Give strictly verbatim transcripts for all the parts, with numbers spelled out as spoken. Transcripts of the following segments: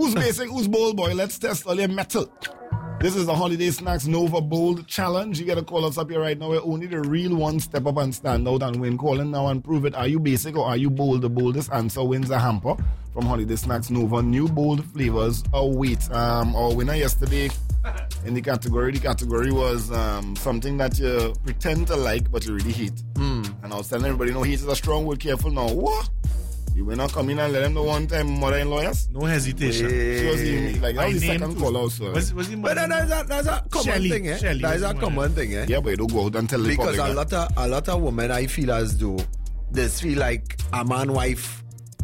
Who's basic? Who's bold, boy? Let's test all your metal. This is the Holiday Snacks Nova Bold Challenge. You gotta call us up here right now. Where only the real ones step up and stand out and win. Call in now and prove it. Are you basic or are you bold? The boldest answer wins a hamper from Holiday Snacks Nova. New bold flavors await. Um, our winner yesterday in the category, the category was um, something that you pretend to like but you really hate. Mm. And I was telling everybody, no, hate is a strong word. Careful now. What? You will not come in and let them know one time mother-in-law, yes? No hesitation. She was the, like, that was the second call also. Was, was but that, that's, a, that's a common Shelly, thing, eh? Shelly, that is a common mother. thing, eh? Yeah, but you don't go out and tell the because public. a lot of a lot of women, I feel as though they feel like a man wife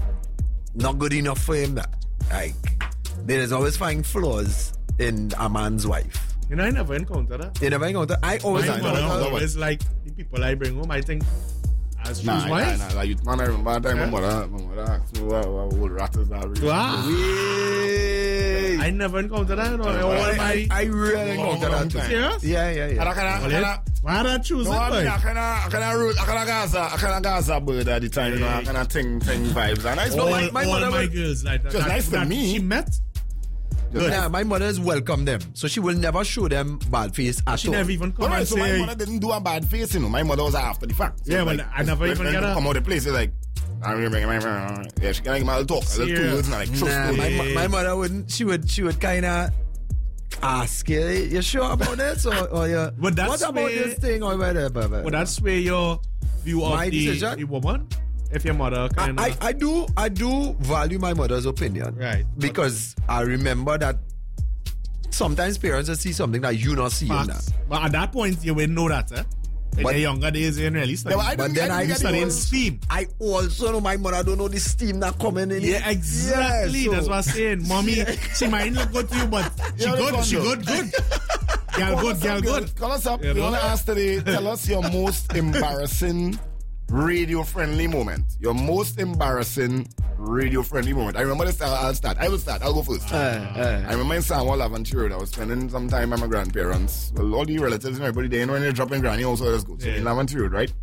not good enough for him. That like there is always find flaws in a man's wife. You know, I never encountered that. You never encountered. I always My mother encounter. always like the people I bring home. I think as Nah, shoes nah, wise. nah, like, you, man, I remember that time Yeah. my mother, my mother asked me what, what old rat is that. Really? Wow. Wait. I never encountered that. No, all I, my, I, I really encounter that too. Serious? Yeah, yeah, And yeah. I kinda, Well, kinda, why did I choose no, it, I mean, boy? I kinda, I kinda root, I kinda Gaza, I kinda Gaza bird at the time, you know, I kinda ting, ting vibes. And I All, know, my- my all mother my would- girls like that. Just that, nice to that me. She met. Good. Yeah, my mother's welcome them, so she will never show them bad face at She all. never even come But right, and so my say. mother didn't do a bad face, you know. My mother was after the fact. So Yeah, like, but I never when- even when get they a- come out of the place, it's like, I'm gonna bring my yeah, she can give me a little talk, a little Serious? two words, and I like, trust Nah, me. my, Yeah. my mother wouldn't. She would. She would kind of ask you. You sure about this, or, or you? But that's what about where- this thing, or whatever? Well, that's where your view of My the, decision? the woman. If your mother I, kind I, of. I do. I do value my mother's opinion, Right. Because I remember that sometimes parents will see something that you not seeing Facts. that. But at that point, you wouldn't know that, eh? In But- your younger days, you didn't really study. Yeah, but I But didn't- then I I didn't get study the in whole- steam. I also know my mother don't know the steam that coming in. Yeah, exactly. Yeah, so- That's what I'm saying. Mommy, she might look good to you, but she Yeah, good, she condo. good, good. Girl Call good, us girl up, good. Call us up. You We know? want to ask today, tell us your most embarrassing radio-friendly moment. Your most embarrassing radio-friendly moment. I remember this. I'll, I'll start. I will start. I'll go first. Uh, uh. I remember in Samuel Laventry Road, I was spending some time with my grandparents. Well, all the relatives and everybody there. You know, when you're dropping granny, also let's go. So Yeah. in Laventry Road, right?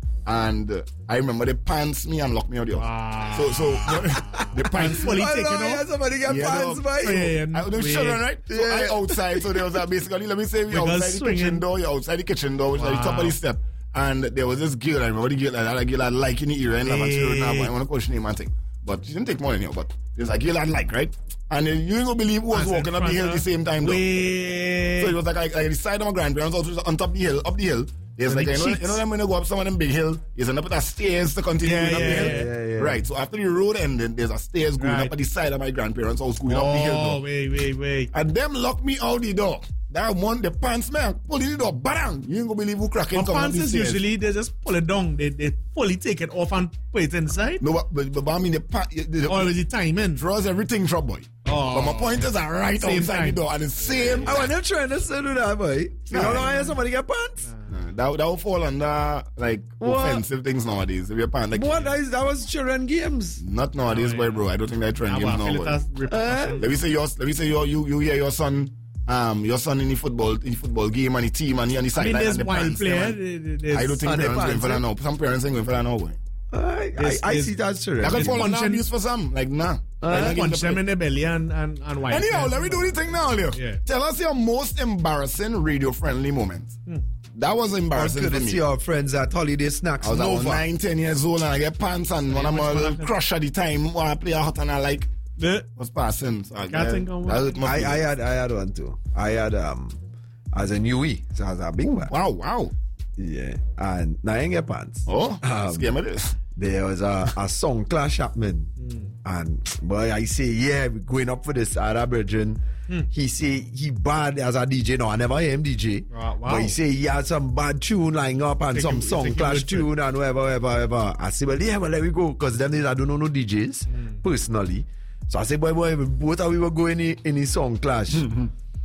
And uh, I remember they pants me and locked me out the house. Wow. So, so the pants. Fully I taken know, off. yeah, somebody get Yeah, pants, no. by. Yeah, yeah, yeah. I, them Wait. children, right? So Yeah. I outside, so there was a basically, let me say, we Because outside the swinging. kitchen door, you're outside the kitchen door, which is at the top of Wow. the step. And there was this girl, I remember the girl, that had a girl I like in the area in Laventry Road now, but I want to question name and thing. But she didn't take money, but there's a girl I like, right? And uh, you ain't gonna believe who was As in walking up the front hill of- at the same time, though. Wait. So it was like, like, like the side of my grandparents, also on top of the hill, up the hill. There's And like, the you know, cheeks. you know them when you go up some of them big hill, you end up with a stairs to continue Yeah, going up yeah, the hill. yeah, yeah, yeah. Right, so after the road ended, there's a stairs going Right. up at the side of my grandparents' house, going up the hill. Oh, though. wait, wait, wait. And them lock me out the door. That one, the pants man, pull in the door, bang! You ain't gonna believe who cracking But coming up pants the is stairs. usually, they just pull it down. They, they fully take it off and put it inside. No, but, but, but I mean, the, pa- the, the, Or is it timing? draws everything, trouble boy. Oh. But my pointers are right Same outside time. the door, and the same. I wasn't trying to say do that, boy. You Nah. don't know why somebody get pants? Nah, that, that would fall under, like, What? offensive things nowadays. If you're pant, like, What? That, is, that was children games. not nowadays, No, boy, yeah. bro. I don't think they trend Ah, games but I now, feel it boy. has repercussions. Let me say your, let me say your, you, you hear your son, um, your son in the football, in the football game and the team and he on the I sideline mean, there's and the wild pants, player. man. there- there- there's- I don't think And the parents going pants, for that eh? now. Some parents ain't going for that now, boy. I, I, This I is- see that children. That could It's fall under punching- abuse for some. Like, nah. Like, not punch getting them the in the belly and, and, and wild Anyhow, players. let me do the thing now, Leo. Yeah. Tell us your most embarrassing radio-friendly moment. Hmm. That was embarrassing Good for to me. see our friends at Holiday Snacks I was about Nova. nine, ten years old and I get pants and one of my much little fun. crush at the time while I play a hot and I like The- was passing. So I Can't think of one. that hurt my I, I feelings. had I had one too. I had um as a newie, so I was a big man. Wow, wow. Yeah, and now I ain't get pants. Oh, Um, scare me this. There was a, a song clash happening, and boy, I say yeah, we going up for this other brethren. He say he bad as a D J. No, I never hear him D J. Wow, wow. But he say he had some bad tune lying up and Take some him- song take him clash with it. tune and whatever, whatever, whatever. I say, well, yeah, well, let me go because them days I don't know no D Js personally. So I say, boy, boy, both of we were going in, in his song clash. You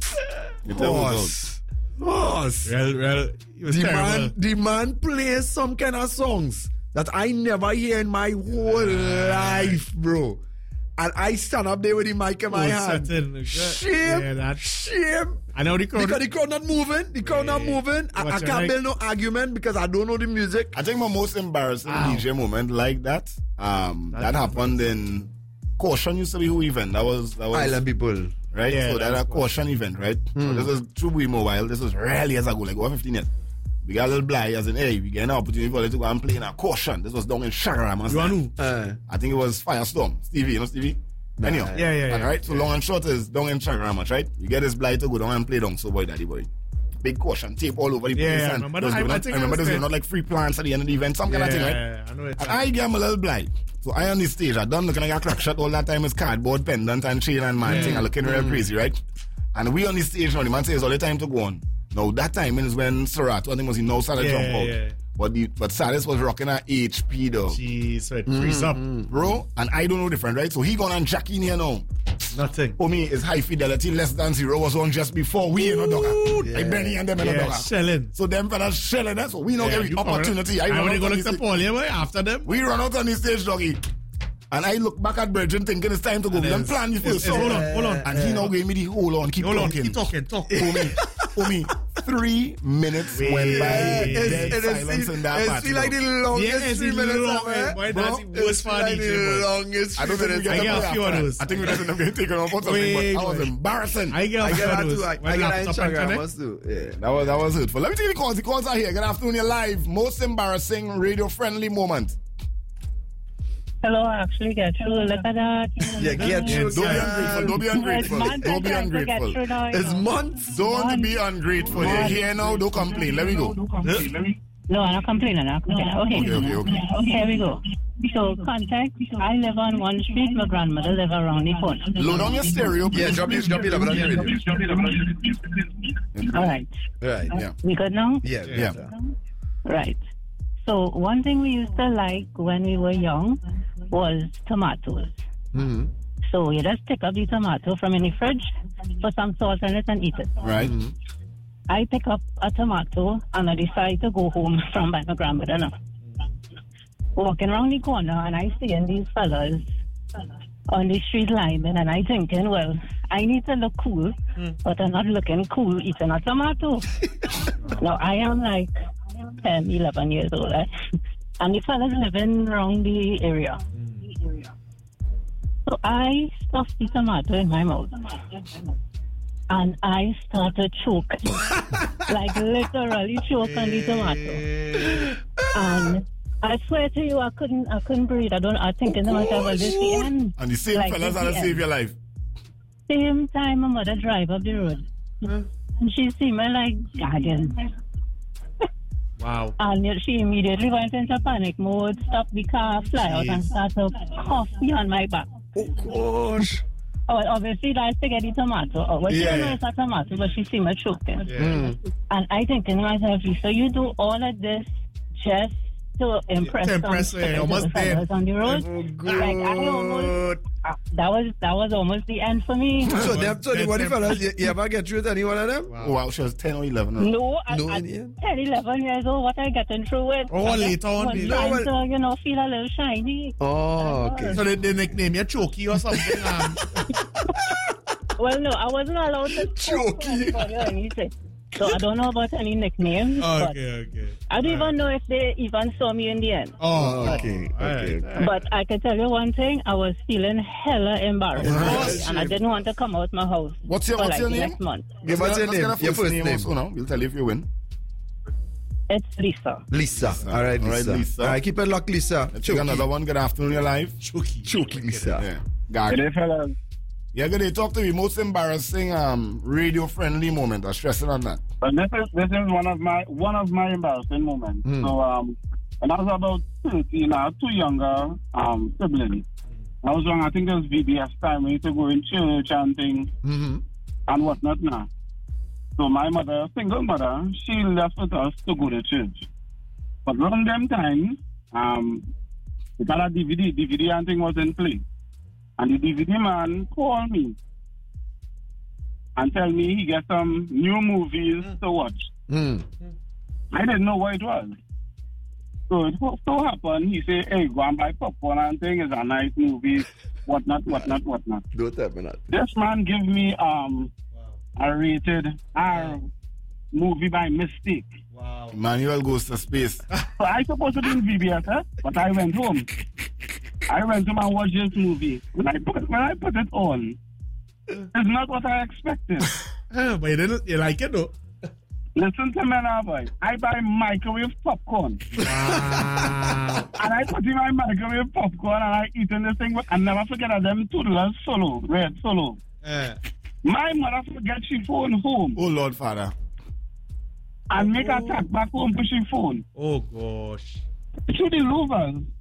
tell me Horse, horse. Well, well, it was The terrible. man, the man plays some kind of songs that I never hear in my whole life, bro. And I stand up there with the mic in my Oh, hand. certain. Shame, Yeah, that- shame. I know the crowd. Because the crowd not moving, the crowd not Yeah. moving. I, I What's your can't like- build no argument because I don't know the music. I think my most embarrassing Ow. D J moment like that, um, That's that happened in Caution used to be who event. That was that was Island people. right. Yeah, so that that a was caution event, right? So this is True Boy Mobile. This was really years ago, like over fifteen years. We got a little blind as in, hey, we get an opportunity for us to go and play in a caution. This was down in Shagaram. You want who? Uh, I think it was Firestorm. Stevie, you know Stevie? Anyhow. Yeah, yeah, yeah. Right? So long and short is down in Shagaram, right? You get this blind to go down and play down. So boy, daddy boy. Big caution, tape all over the Yeah, place. yeah, I and remember there's that. I- not- I think I I remember there's understand. not like free plants at the end of the event, some kind Yeah, of thing, right? yeah, yeah, I know it. And I gave him a little blind. So I on the stage, I done looking like a crack shot all that time is cardboard, pendant and chain and man thing. I looking real crazy, right? And we on the stage now, the man says all the time to go on. Now that time is when Serato, I think was he now started Yeah, jump out. yeah. But the but Saris was rocking a H P though. Jeez, so it frees up. Bro, and I don't know different, right? So he gone and Jackie in here now. Nothing. For me, is high fidelity, less than zero was on just before we in a dogger. yeah. Like Benny and them in a Yeah, dogger. shelling. So them fellas shelling us, so we don't Yeah, get you the come around- opportunity. I I run want to out go on look the to stage. Paul, yeah, boy, after them. We run out on the stage, doggy. And I look back at Virgin thinking it's time to go. And We then done plan you for it's- the it's- song. hold on, hold on. And he now gave me the hold on, keep Hold on, talking. keep talking, talk. For me, for me, three minutes Wait, went by. wait, it's, Dead it is, silence in that it party. feel like the bro. longest Yeah, it's three the minutes long- ever. boy, Bro, that's the It's worst part like of the D J, boy. longest I don't three think we minutes get I a get a play few of after. those. I think we just end up getting taken off or something, Wait, but I was boy. embarrassing. I get I a get few of that those. too. I, When I get that in laptop and Instagram, connect. must do. Yeah. That was that was hurtful. Let me take the calls. The calls are here. Good afternoon, you're live. Most embarrassing radio friendly moment. Hello, actually get through. Look at that. Yeah, get Yeah, through. Don't be ungrateful. Don't be It's ungrateful. months Don't I'm be trying to get ungrateful. through now, you It's know. months. Don't Months. be ungrateful. You're here now. Don't complain. Let me go. No, I'm not complaining. I'm complaining. Okay. Okay, okay, okay. Here we go. So, contact. I live on one street. My grandmother live around the corner. Load down your stereo, please. Yeah, drop it, drop it up on your radio. All right. Right. Yeah. We good now? Yeah, Yeah. yeah. Right. So, one thing we used to like when we were young was tomatoes. Mm-hmm. So, you just pick up the tomato from in the fridge, put some salt in it, and eat it. Right. I pick up a tomato and I decide to go home from my grandmother now. Walking around the corner and I see these fellas on the street lining and I thinking, well, I need to look cool, but I'm not looking cool eating a tomato. Now I am like ten, eleven years old, eh? And the fellas living around the area. So I stuffed the tomato in my mouth. And I started choking. Like literally choke on the tomato. And I swear to you, I couldn't I couldn't breathe. I don't I think in myself, well, this the end. And the same Like, fellas this are to the save end. your life. Same time my mother drive up the road. And she see me like gagging. Wow. And she immediately went into panic mode, stopped the car, fly out and start to cough behind my back. Oh, gosh. Oh, obviously that's to get the tomato. Oh, well, she Yeah, don't know yeah. it's a tomato, but she see me choking. Yeah. And I think to myself, so you do all of this just to impress, To impress some her, fellas almost dead. on the road? Oh, Like, I almost, uh, that was that was almost the end for me. So, them, so the That's one them. fellas, you, you ever get through with any one of them? Oh, wow, she was ten or eleven. Right? No, at, No, at in the end? ten, eleven years old, what I getting through with? Oh, I just later on, was baby. trying No, to, you know, feel a little shiny. Oh, okay. So they, they nickname you Choky or something. Um, Well, no, I wasn't allowed to talk to Choky. anybody or anything. So I don't know about any nicknames, but okay, okay. I don't even know if they even saw me in the end. Oh, Okay, all right, okay. all right. But I can tell you one thing, I was feeling hella embarrassed. course. And I didn't want to come out my house What's your for What's like your the name? next month. Yeah, what's your Let's get name? a Your first name? also now. We'll tell you if you win. It's Lisa. Lisa. All right, All right, Lisa. Lisa. All right, keep it locked, Lisa. Let's take another one. Good afternoon, you're live. Choky. Choky, Lisa. Yeah. Gary. Good day, fellas. Yeah, good day. Talk to me. Most embarrassing um radio friendly moment. I'm stressing on that. But this is this is one of my one of my embarrassing moments. Hmm. So um, when I was about thirteen, I had two younger um siblings. I was young. I think it was V B S time. We used to go in church and things Mm-hmm. and whatnot. Now, so my mother, single mother, she left with us to go to church. But around them times, um, we got a D V D. D V D and thing was in play. And the D V D man called me and tell me he got some new movies to watch. Mm. I didn't know what it was. So it so so happened, he said, hey, go and buy popcorn and thing. It's a nice movie, whatnot, whatnot, whatnot. Don't tell me that. This man give me um a rated R movie by mistake. Wow. Emmanuel goes to space. So I supposed to be in V B S, eh? But I went home. I went to my watch this movie. When I put when I put it on, it's not what I expected. Uh, but you didn't, you like it though. Listen to me now, boy. I buy microwave popcorn. Wow. And I put in my microwave popcorn and I eat in this thing. I never forget of them two dollars solo, red solo. Uh, My mother forget she phone home Oh, Lord, Father. and make her tack back home for she phone. oh gosh. To the Louvers.